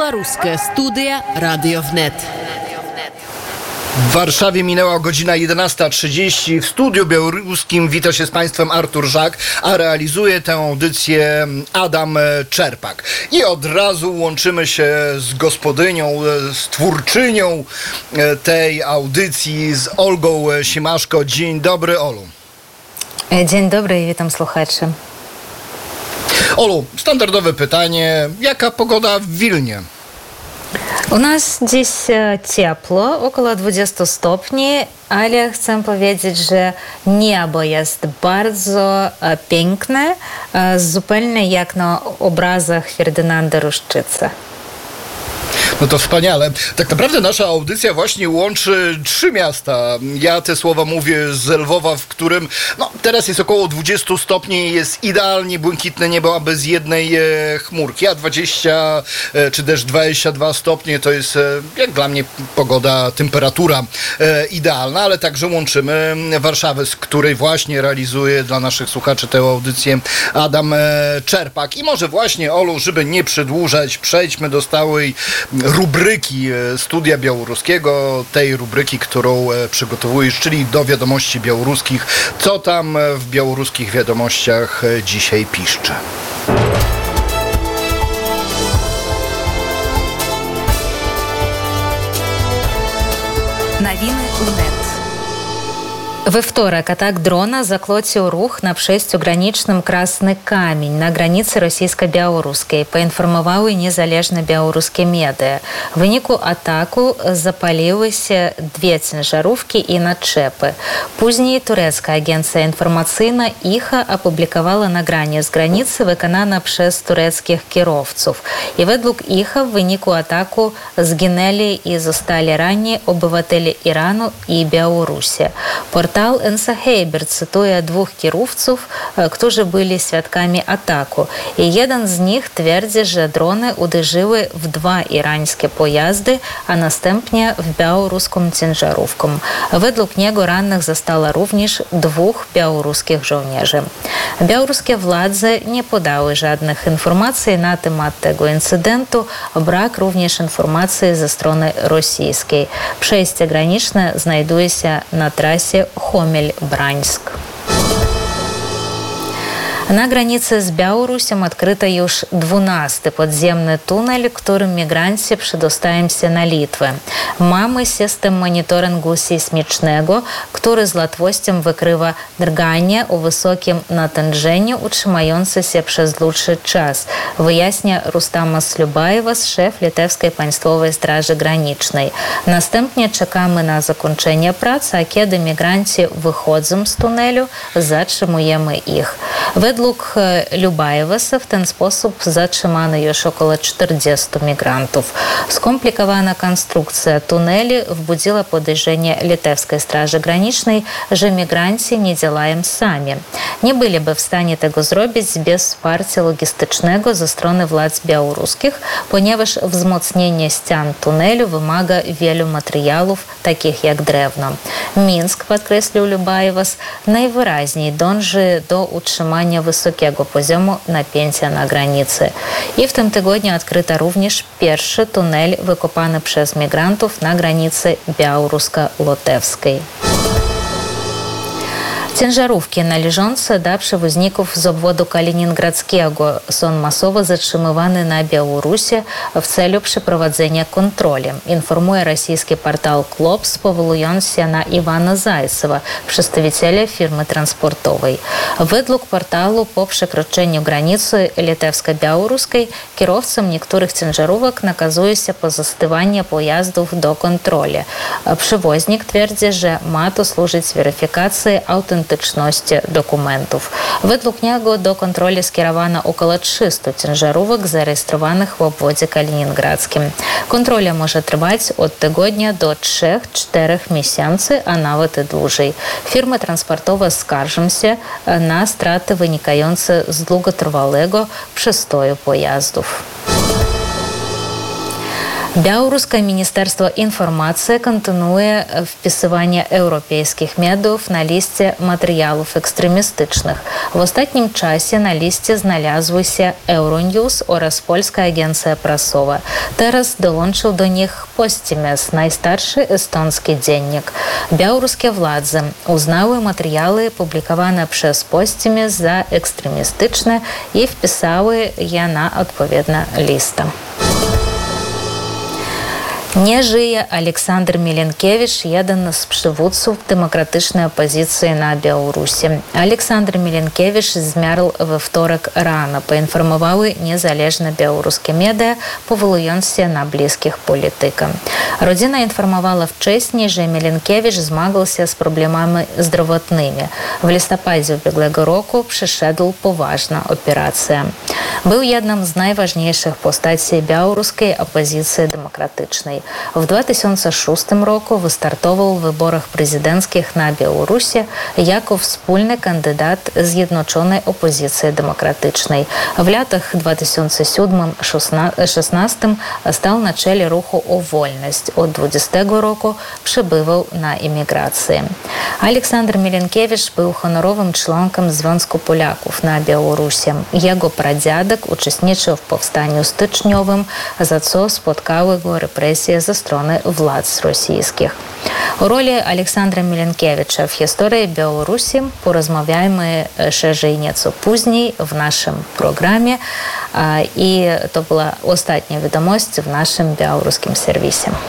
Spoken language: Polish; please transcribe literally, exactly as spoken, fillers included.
Białoruskie studia Radio Wnet. W Warszawie minęła godzina jedenasta trzydzieści. W studiu białoruskim wita się z Państwem Artur Żak, a realizuje tę audycję Adam Czerpak. I od razu łączymy się z gospodynią, z twórczynią tej audycji, z Olgą Simaszko. Dzień dobry, Olu. Dzień dobry i witam słuchaczy. Olu, standardowe pytanie. Jaka pogoda w Wilnie? U nas dziś ciepło, około dwadzieścia stopni, ale chcę powiedzieć, że niebo jest bardzo piękne, zupełnie jak na obrazach Ferdynanda Ruszczyca. No to wspaniale. Tak naprawdę nasza audycja właśnie łączy trzy miasta. Ja te słowa mówię z Lwowa, w którym no, teraz jest około dwadzieścia stopni, jest idealnie błękitne niebo, a bez jednej e, chmurki. A dwadzieścia e, czy też dwadzieścia dwa stopnie to jest, e, jak dla mnie, pogoda, temperatura e, idealna, ale także łączymy Warszawę, z której właśnie realizuje dla naszych słuchaczy tę audycję Adam e, Czerpak. I może właśnie, Olu, żeby nie przedłużać, przejdźmy do stałej rubryki Studia Białoruskiego, tej rubryki, którą przygotowujesz, czyli do wiadomości białoruskich. Co tam w białoruskich wiadomościach dzisiaj piszczy? Новины УНЕТ. Во вторник атак дрона заклотил рух на przejściu granicznym Красный Камень на границе российско-белорусской, поинформовали незалежные белорусские медиа. В вынику атаку запалились две цінжарówki и начепы. Później turecka agencja informacyjna ICHA опубликовала nagranie z granicy wykonane przez tureckich kierowców. I według ICHA w wyniku ataku zginęli i zostali ranni obywatele Iranu i Białorusi. Portal Ensa-Heiber cytuje dwóch kierowców, którzy byli świadkami ataku. I jeden z nich twierdzi, że drony uderzyły w dwa irańskie pojazdy, a następnie w białoruską ciężarówkę. Według niego rannych zostało również dwóch białoruskich żołnierzy. Białoruskie władze nie podały żadnych informacji na temat tego incydentu. Brak również informacji ze strony rosyjskiej. Przejście graniczne znajduje się na trasie Homel-Brańsk. Na granicy z Białorusią odkryto już dwunasty podziemny tunel, którym migranci przedostają się na Litwę. Mamy system monitoringu sejsmicznego, który z łatwością wykrywa drganie o wysokim natężeniu utrzymające się przez dłuższy czas, wyjaśnia Rustamas Liubajewas, szef Litewskiej Państwowej Straży Granicznej. Następnie czekamy na zakończenie pracy, a kiedy migranci wychodzą z tunelu, zatrzymujemy ich. Według Liubajewasa w ten sposób zatrzymano już około czterdziestu migrantów. Skomplikowana konstrukcja tuneli wzbudziła podejrzenie Litewskiej Straży Granicznej, że migranci nie działają sami. Nie byliby w stanie tego zrobić bez wsparcia logistycznego ze strony władz białoruskich, ponieważ wzmocnienie ścian tunelu wymaga wielu materiałów, takich jak drewno. Mińsk, podkreślił Liubajewas, najwyraźniej dąży do utrzymania wysokiego poziomu napięcia na granicy. I w tym tygodniu odkryto również pierwszy tunel wykopany przez migrantów na granicy białorusko-litewskiej. Ciężarówki należące do przewoźników z obwodu kaliningradzkiego są masowo zatrzymywane na Białorusi w celu przeprowadzenia kontroli, informuje rosyjski portal Klops, powołując się na Iwana Zajcewa, przedstawiciela firmy transportowej. Według portalu po przekroczeniu granicy litewsko-białoruskiej kierowcom niektórych ciężarówek nakazuje się pozostawanie pojazdów do kontroli. Przewoźnik twierdzi, że ma to służyć weryfikacji autentyczności dokumentów. Według niego do kontroli skierowano około trzystu ciężarówek zarejestrowanych w obwodzie kaliningradzkim. Kontrola może trwać od tygodnia do trzech czterech miesięcy, a nawet i dłużej. Firmy transportowe skarżą się na straty wynikające z długotrwałego przestoju pojazdów. Białoruskie Ministerstwo Informacji kontynuuje wpisywanie europejskich mediów na liście materiałów ekstremistycznych. W ostatnim czasie na liście znalazły się Euronews oraz Polska Agencja Prasowa. Teraz dołączył do nich Postimes, najstarszy estoński dziennik. Białoruskie władze uznały materiały publikowane przez Postimes za ekstremistyczne i wpisały je na odpowiednią listę. Nie żyje Aleksander Milinkiewicz, jeden z przywódców demokratycznej opozycji na Białorusi. Aleksander Milinkiewicz zmarł we wtorek rano, poinformowały niezależne białoruskie media, powołując się na bliskich polityka. Rodzina informowała wcześniej, że Milinkiewicz zmagał się z problemami zdrowotnymi. W listopadzie ubiegłego roku przeszedł poważną operację. Był jedną z najważniejszych postaci białoruskiej opozycji demokratycznej. W dwa tysiące szóstym roku wystartował w wyborach prezydenckich na Białorusi jako wspólny kandydat Zjednoczonej Opozycji Demokratycznej. W latach dwa tysiące siódmym do dwa tysiące szesnastego stał na czele ruchu o wolność. Od dwudziestego roku przebywał na emigracji. Aleksander Milinkiewicz był honorowym członkiem Związku Polaków na Białorusi. Jego pradziadek uczestniczył w powstaniu styczniowym, za co spotkały go represje ze strony władz rosyjskich. O roli Aleksandra Milinkiewicza w historii Białorusi porozmawiamy szerzej nieco później w naszym programie. I to była ostatnia wiadomość w naszym białoruskim serwisie.